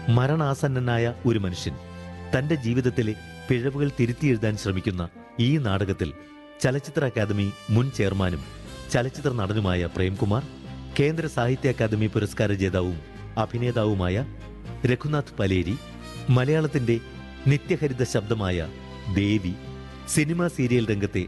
മരണാസന്നനായ ഒരു മനുഷ്യൻ തന്റെ ജീവിതത്തിലെ പിഴവുകൾ തിരുത്തിയെഴുതാൻ ശ്രമിക്കുന്ന ഈ നാടകത്തിൽ ചലച്ചിത്ര അക്കാദമി മുൻ ചെയർമാനും ചലച്ചിത്ര നടനുമായ പ്രേംകുമാർ, കേന്ദ്ര സാഹിത്യ അക്കാദമി പുരസ്കാര ജേതാവും അഭിനേതാവുമായ രഘുനാഥ് പലേരി, മലയാളത്തിന്റെ നിത്യഹരിത ശബ്ദമായ ദേവി, സിനിമാ സീരിയൽ രംഗത്തെ